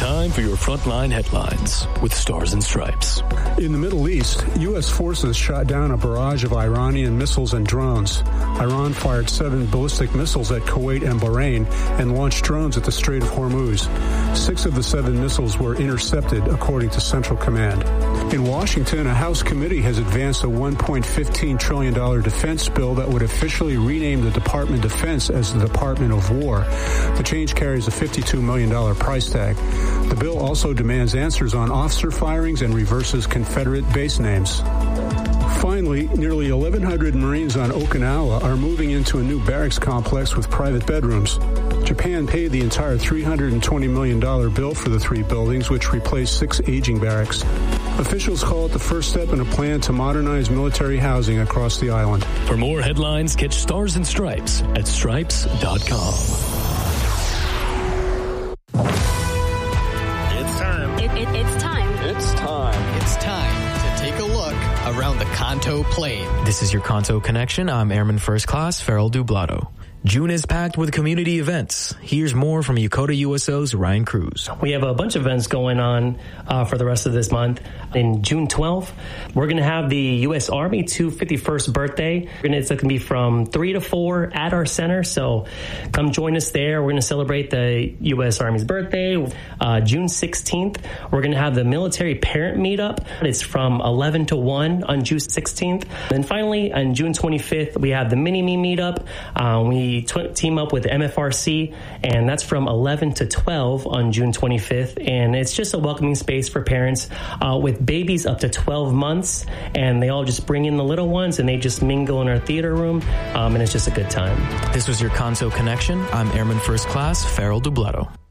Time for your Frontline headlines with Stars and Stripes. In the Middle East, U.S. forces shot down a barrage of Iranian missiles and drones. Iran fired 7 ballistic missiles at Kuwait and Bahrain and launched drones at the Strait of Hormuz. 6 of the 7 missiles were intercepted, according to Central Command. In Washington, a House committee has advanced a $1.15 trillion defense bill that would officially rename the Department of Defense as the Department of War. The change carries a $52 million price tag. The bill also demands answers on officer firings and reverses Confederate base names. Finally, nearly 1,100 Marines on Okinawa are moving into a new barracks complex with private bedrooms. Japan paid the entire $320 million bill for the 3 buildings, which replaced 6 aging barracks. Officials call it the first step in a plan to modernize military housing across the island. For more headlines, catch Stars and Stripes at stripes.com. It's time to take a look around the Kanto Plain. This is your Kanto Connection. I'm Airman First Class Farrell Dublado. June is packed with community events. Here's more from Yokota USO's Ryan Cruz. We have a bunch of events going on for the rest of this month. In June 12th, we're going to have the U.S. Army 251st birthday. It's going to be from 3 to 4 at our center, so come join us there. We're going to celebrate the U.S. Army's birthday. June 16th, we're going to have the military parent meetup. It's from 11 to 1 on June 16th. And finally, on June 25th, we have the Mini-Me meetup. We team up with MFRC, and that's from 11 to 12 on June 25th. And it's just a welcoming space for parents with babies up to 12 months. And they all just bring in the little ones, and they just mingle in our theater room. And it's just a good time. This was your Kanto Connection. I'm Airman First Class Farrell Dublado.